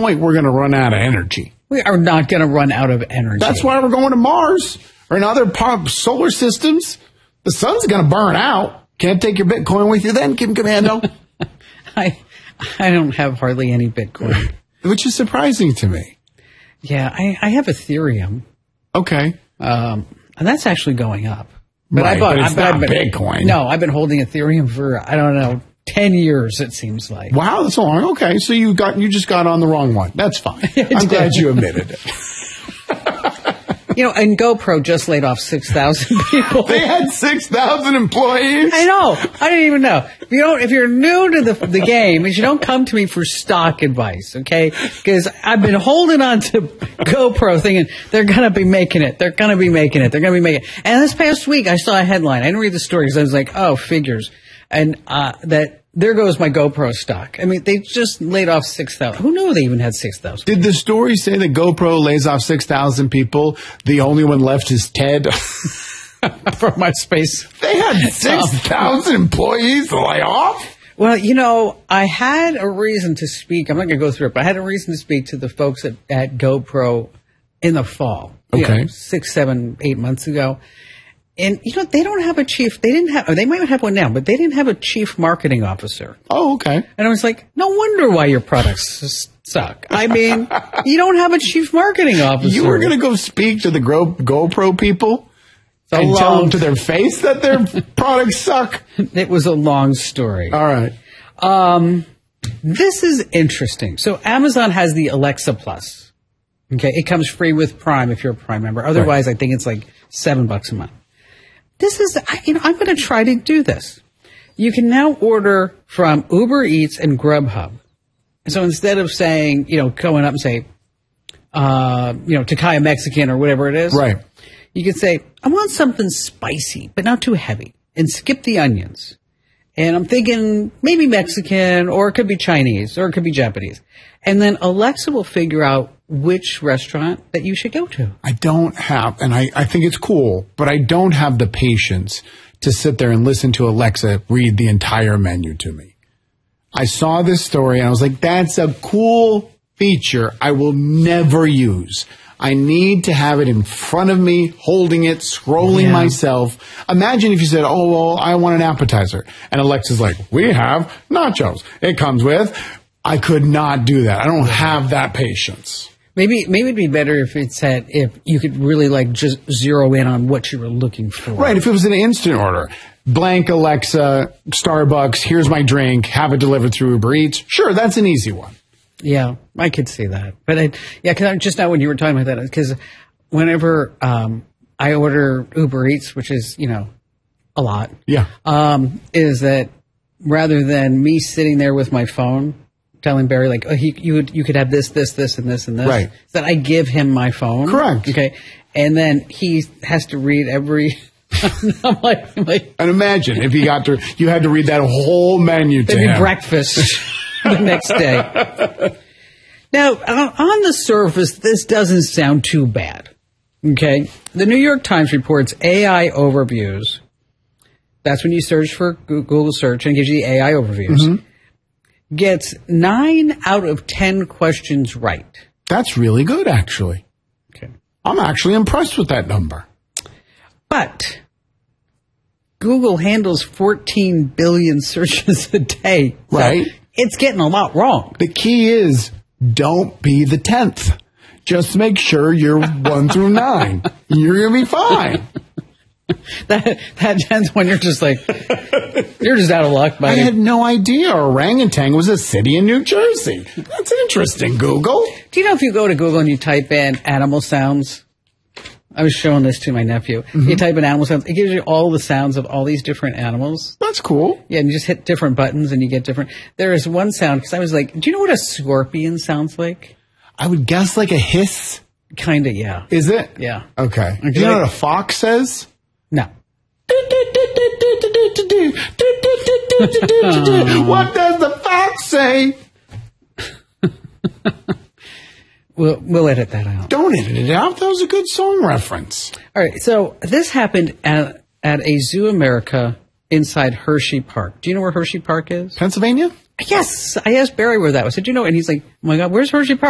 point, we're going to run out of energy. We are not going to run out of energy. That's why we're going to Mars or in other solar systems. The sun's going to burn out. Can't take your Bitcoin with you then, Kim Commando. I don't have hardly any Bitcoin. Which is surprising to me. Yeah, I have Ethereum. Okay. And that's actually going up. But right, but it's not Bitcoin. No, I've been holding Ethereum for, 10 years, it seems like. Wow, that's long. Okay, so you just got on the wrong one. That's fine. I'm glad you admitted it. And GoPro just laid off 6,000 people. They had 6,000 employees? I know. I didn't even know. If you're new to the game, you don't come to me for stock advice, okay? Because I've been holding on to GoPro thinking they're going to be making it. They're going to be making it. They're going to be making it. And this past week, I saw a headline. I didn't read the story because I was like, oh, figures. And there goes my GoPro stock. I mean, they just laid off 6,000. Who knew they even had 6,000? Did the story say that GoPro lays off 6,000 people? The only one left is Ted from MySpace. They had 6,000 employees to lay off? Well, I had a reason to speak. I'm not going to go through it, but I had a reason to speak to the folks at GoPro in the fall. Okay. 6, 7, 8 months ago. And, they don't have a chief. They might have one now, but they didn't have a chief marketing officer. Oh, okay. And I was like, no wonder why your products suck. I mean, you don't have a chief marketing officer. You were going to go speak to the GoPro people and tell them to their face that their products suck? It was a long story. All right. This is interesting. So Amazon has the Alexa Plus. Okay. It comes free with Prime if you're a Prime member. Otherwise, right. I think it's like $7 a month. This is, I'm going to try to do this. You can now order from Uber Eats and Grubhub. So instead of saying, going up and say, Takaya Mexican or whatever it is. Right. You can say, I want something spicy, but not too heavy, and skip the onions. And I'm thinking maybe Mexican, or it could be Chinese, or it could be Japanese. And then Alexa will figure out which restaurant that you should go to. I don't have, and I think it's cool, but I don't have the patience to sit there and listen to Alexa read the entire menu to me. I saw this story and I was like, that's a cool feature I will never use. I need to have it in front of me, holding it, scrolling myself. Imagine if you said, oh, well, I want an appetizer. And Alexa's like, we have nachos. It comes with. I could not do that. I don't have that patience. Maybe it'd be better if it said, if you could really just zero in on what you were looking for. Right. If it was an instant order, blank Alexa, Starbucks, here's my drink, have it delivered through Uber Eats. Sure, that's an easy one. Yeah, I could see that. But because just now when you were talking about that, because whenever I order Uber Eats, which is, a lot. Yeah. Is that rather than me sitting there with my phone, telling Barry, like, oh, you could have this, and this, and this. Right. That I give him my phone. Correct. Okay. And then he has to read every. I'm like, and imagine if you had to read that whole menu to him. Maybe breakfast the next day. Now, on the surface, this doesn't sound too bad. Okay. The New York Times reports AI overviews. That's when you search for Google search and it gives you the AI overviews. Mm-hmm. Gets 9 out of 10 questions right. That's really good, actually. Okay. I'm actually impressed with that number. But Google handles 14 billion searches a day. Right. So it's getting a lot wrong. The key is don't be the 10th. Just make sure you're 1 through 9. You're going to be fine. That 10th one, you're just like, you're just out of luck, buddy. I had no idea orangutan was a city in New Jersey. That's interesting, Google. Do you know if you go to Google and you type in animal sounds? I was showing this to my nephew. Mm-hmm. You type in animal sounds, it gives you all the sounds of all these different animals. That's cool. Yeah, and you just hit different buttons and you get different. There is one sound, because I was like, do you know what a scorpion sounds like? I would guess like a hiss. Kind of, yeah. Is it? Yeah. Okay. Do you know what a fox says? No. What does the fox say? We'll edit that out. Don't edit it out. That was a good song reference. All right. So this happened at a Zoo America inside Hershey Park. Do you know where Hershey Park is? Pennsylvania? Yes. I asked Barry where that was. I said, you know? And he's like, oh my God, where's Hershey Park?